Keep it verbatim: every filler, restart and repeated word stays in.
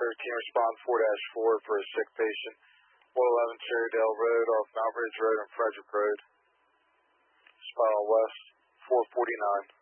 thirteen, respond four dash four for a sick patient. one eleven Cherrydale Road off Mount Ridge Road and Frederick Road. Spinal West, four forty-nine.